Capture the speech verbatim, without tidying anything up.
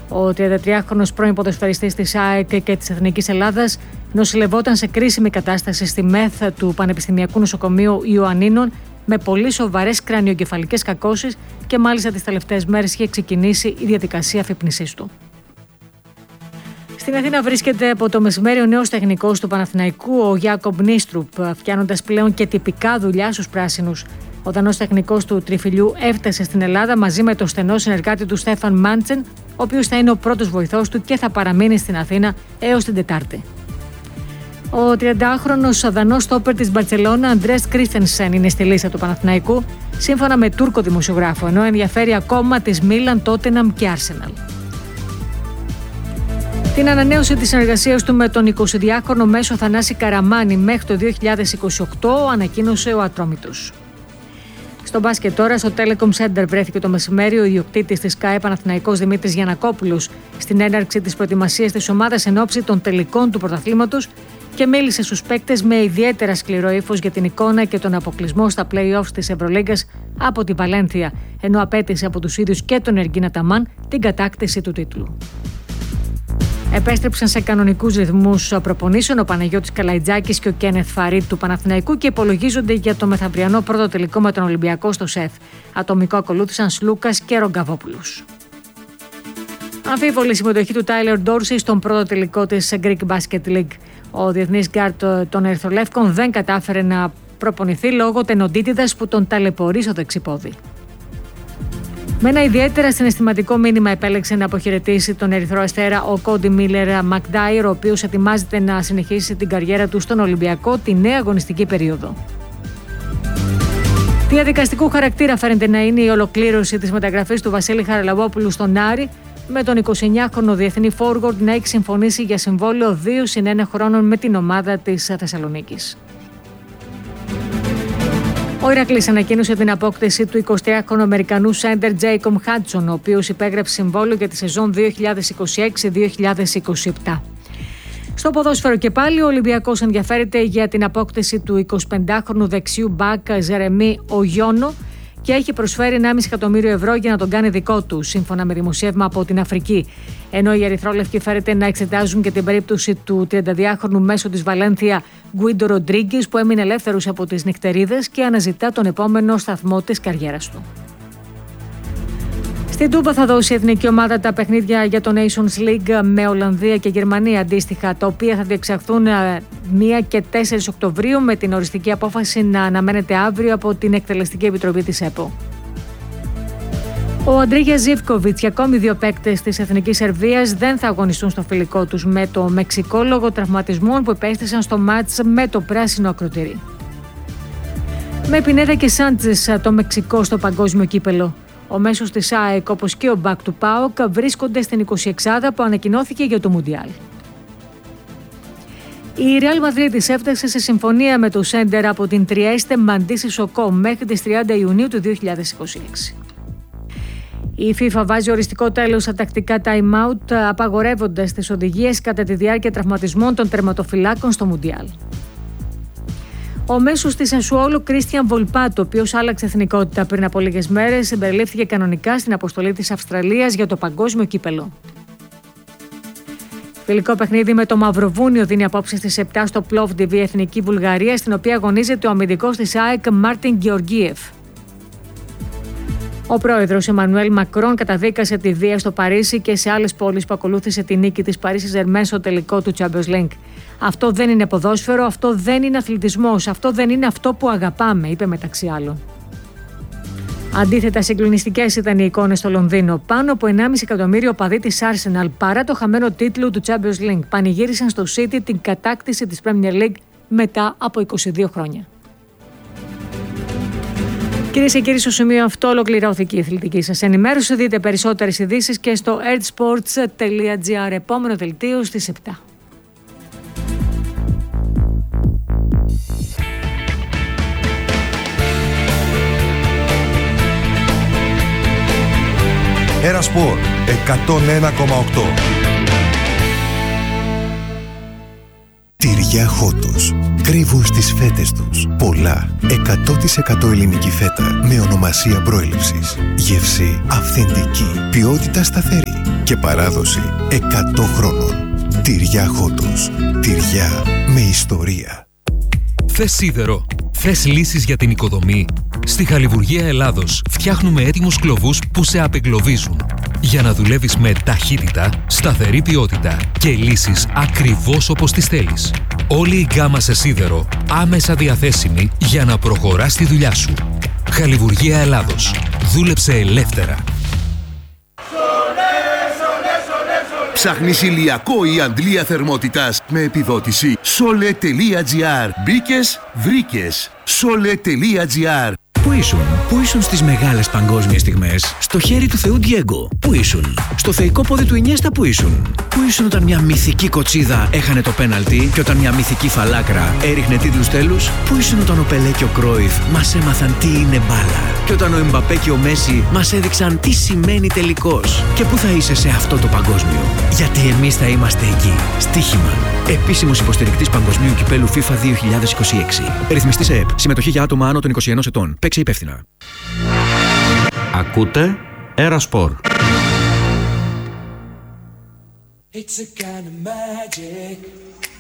Ο τριαντατριάχρονος πρώην ποδοσφαιριστής της ΑΕΚ και της Εθνικής Ελλάδας νοσηλευόταν σε κρίσιμη κατάσταση στη ΜΕΘ του Πανεπιστημιακού Νοσοκομείου Ιωαννίνων με πολύ σοβαρές κρανιογκεφαλικές κακώσεις και μάλιστα τις τελευταίες μέρες είχε ξεκινήσει η διαδικασία αφυπνισής του. Στην Αθήνα βρίσκεται από το μεσημέρι ο νέος τεχνικός του Παναθηναϊκού, ο Γιάκομπ Νίστρουπ, φτιάχνοντας πλέον και τυπικά δουλειά στους πράσινους. Ο δανός τεχνικός του Τριφυλιού έφτασε στην Ελλάδα μαζί με το στενό συνεργάτη του Στέφαν Μάντσεν, ο οποίος θα είναι ο πρώτος βοηθός του και θα παραμείνει στην Αθήνα έως την Τετάρτη. Ο τριαντάχρονος δανός στόπερ της Μπαρτσελώνα, Αντρέας Κρίστενσεν, είναι στη λίστα του Παναθηναϊκού, σύμφωνα με Τούρκο δημοσιογράφο, ενώ ενδιαφέρει ακόμα τις Μίλαν, Τότεναμ και Άρσεναλ. Την ανανέωση της συνεργασίας του με τον εικοσιδυάχρονο μέσο Θανάση Καραμάνη μέχρι το δύο χιλιάδες είκοσι οκτώ ανακοίνωσε ο Ατρόμητος. Στο μπάσκετ τώρα, στο Telecom Center βρέθηκε το μεσημέρι ο ιδιοκτήτης της ΚΑΕ Παναθηναϊκός Δημήτρης Γιαννακόπουλος στην έναρξη της προετοιμασίας της ομάδας εν ώψη των τελικών του πρωταθλήματος και μίλησε στους παίκτες με ιδιαίτερα σκληρό ύφος για την εικόνα και τον αποκλεισμό στα play-offs της Ευρωλίγκας από την Βαλένθια, ενώ απέτησε από τους ίδιους και τον Εργίνα Ταμάν την κατάκτηση του τίτλου. Επέστρεψαν σε κανονικούς ρυθμούς προπονήσεων ο Παναγιώτης Καλαϊτζάκης και ο Κένεθ Φαρίτ του Παναθηναϊκού και υπολογίζονται για το μεθαυριανό πρώτο τελικό με τον Ολυμπιακό στο ΣΕΦ. Ατομικό ακολούθησαν Σλούκας και Ρογκαβόπουλος. Αμφίβολη συμμετοχή του Τάιλερ Ντόρσεϊ στον πρώτο τελικό της Greek Basket League. Ο διεθνής γκάρτ των Ερυθρολεύκων δεν κατάφερε να προπονηθεί λόγω τενοντίτιδας που τον ταλαιπωρεί στο δεξιπόδι. Με ένα ιδιαίτερα συναισθηματικό μήνυμα επέλεξε να αποχαιρετήσει τον Ερυθρό Αστέρα ο Κόντι Μίλερ Μακντάιρ, ο οποίος ετοιμάζεται να συνεχίσει την καριέρα του στον Ολυμπιακό τη νέα αγωνιστική περίοδο. Διαδικαστικού χαρακτήρα φαίνεται να είναι η ολοκλήρωση της μεταγραφής του Βασίλη Χαραλαμπόπουλου στον Άρη, με τον εικοσιεννιάχρονο διεθνή forward να έχει συμφωνήσει για συμβόλαιο δύο συν ένα χρόνων με την ομάδα της Θεσσαλονίκης. Ο Ηρακλής ανακοίνωσε την απόκτηση του εικοσιτριάχρονου Αμερικανού σέντερ Τζέικομ Χάντσον, ο οποίος υπέγραψε συμβόλαιο για τη σεζόν δύο χιλιάδες είκοσι έξι δύο χιλιάδες είκοσι επτά. Στο ποδόσφαιρο και πάλι, ο Ολυμπιακός ενδιαφέρεται για την απόκτηση του εικοσιπεντάχρονου δεξιού μπακ Ζερεμί Ογιώνο και έχει προσφέρει ενάμιση εκατομμύριο ευρώ για να τον κάνει δικό του, σύμφωνα με δημοσίευμα από την Αφρική. Ενώ οι Ερυθρόλευκοι φέρεται να εξετάζουν και την περίπτωση του τριανταδυάχρονου μέσω της Βαλένθια Γκουίντο Ροντρίγκες, που έμεινε ελεύθερος από τις νυχτερίδες και αναζητά τον επόμενο σταθμό της καριέρας του. Στην Τούμπα θα δώσει η εθνική ομάδα τα παιχνίδια για το Nations League με Ολλανδία και Γερμανία αντίστοιχα, τα οποία θα διεξαχθούν μία και τέσσερις Οκτωβρίου, με την οριστική απόφαση να αναμένεται αύριο από την Εκτελεστική Επιτροπή της ΕΠΟ. Ο Αντρίγια Ζίβκοβιτς και ακόμη δύο παίκτες της Εθνικής Σερβίας δεν θα αγωνιστούν στο φιλικό τους με το Μεξικό λόγω τραυματισμών που υπέστησαν στο μάτς με το πράσινο ακροτήρι. Με Πινέδα και Σάντζες το Μεξικό στο παγκόσμιο κύπελο. Ο μέσος της ΑΕΚ, όπως και ο μπακ του ΠΑΟΚ, βρίσκονται στην εικοσιεξάδα που ανακοινώθηκε για το Μουντιάλ. Η Ρεάλ Μαδρίτης έφτασε σε συμφωνία με το σέντερ από την Τριέστε Μαντί Σισοκό μέχρι τις τριάντα Ιουνίου του δύο χιλιάδες είκοσι έξι. Η FIFA βάζει οριστικό τέλος στα τακτικά time-out, απαγορεύοντας τις οδηγίες κατά τη διάρκεια τραυματισμών των τερματοφυλάκων στο Μουντιάλ. Ο μέσος της Ασουόλου Κρίστιαν Βολπάτο, ο οποίος άλλαξε εθνικότητα πριν από λίγες μέρες, συμπεριλήφθηκε κανονικά στην αποστολή της Αυστραλίας για το παγκόσμιο κύπελο. Φιλικό παιχνίδι με το Μαυροβούνιο δίνει απόψε στις επτά στο Πλόβντιβι Εθνική Βουλγαρία, στην οποία αγωνίζεται ο αμυντικός της ΑΕΚ Μάρτιν Γεωργίεφ. Ο πρόεδρος Εμμανουέλ Μακρόν καταδίκασε τη βία στο Παρίσι και σε άλλες πόλεις που ακολούθησε τη νίκη της Παρίσι Ζερμέν στο τελικό του Champions League. Αυτό δεν είναι ποδόσφαιρο, αυτό δεν είναι αθλητισμός, αυτό δεν είναι αυτό που αγαπάμε, είπε μεταξύ άλλων. Αντίθετα, συγκλονιστικές ήταν οι εικόνες στο Λονδίνο. Πάνω από ενάμιση εκατομμύριο οπαδοί της Arsenal, παρά το χαμένο τίτλο του Champions League, πανηγύρισαν στο City την κατάκτηση της Premier League μετά από είκοσι δύο χρόνια. Κυρίες και κύριοι, στο σημείο αυτό ολοκληρώθηκε η αθλητική σας ενημέρωση. Δείτε περισσότερες ειδήσεις και στο earthsports τελεία gr. Επόμενο δελτίο στις επτά. Ένα σπορ εκατόν ένα κόμμα οκτώ. Τυριά Χότος. Κρύβουν στις φέτες τους πολλά. εκατό τοις εκατό ελληνική φέτα με ονομασία προέλευσης. Γεύση αυθεντική. Ποιότητα σταθερή. και παράδοση εκατό χρόνων. Τυριά Χότος. Τυριά με ιστορία. Θες σίδερο? Θες λύσεις για την οικοδομή? Στη Χαλιβουργία Ελλάδος φτιάχνουμε έτοιμους κλωβούς που σε απεγκλωβίζουν, για να δουλεύεις με ταχύτητα, σταθερή ποιότητα και λύσεις ακριβώς όπως τις θέλεις. Όλη η γκάμα σε σίδερο άμεσα διαθέσιμη για να προχωράς τη δουλειά σου. Χαλιβουργία Ελλάδος. Δούλεψε ελεύθερα. Ψάχνεις ηλιακό ή αντλία θερμότητας με επιδότηση? Sole.gr. Μπήκες, βρήκες. Sole.gr. Πού ήσουν, πού ήσουν στις μεγάλες παγκόσμιες στιγμές? Στο χέρι του Θεού Ντιέγκο. Πού ήσουν? Στο θεϊκό πόδι του Ινιέστα. Πού ήσουν? Πού ήσουν όταν μια μυθική κοτσίδα έχανε το πέναλτι και όταν μια μυθική φαλάκρα έριχνε τίτλους τέλους? Πού ήσουν όταν ο Πελέ και ο Κρόιφ μας έμαθαν τι είναι μπάλα? Και όταν ο Εμπαπέ και ο Μέση μας έδειξαν τι σημαίνει τελικός? Και πού θα είσαι σε αυτό το παγκόσμιο? Γιατί εμείς θα είμαστε εκεί. Στοίχημα. Επίσημος υποστηρικτής Παγκοσμίου Κυπέλου FIFA δύο χιλιάδες είκοσι έξι. Ρυθμιστής ΕΕΠ. Συμμετοχή για άτομα άνω των είκοσι ενός ετών. Παίξε υπεύθυνα. Ακούτε Ερασπορ. It's a kind of magic.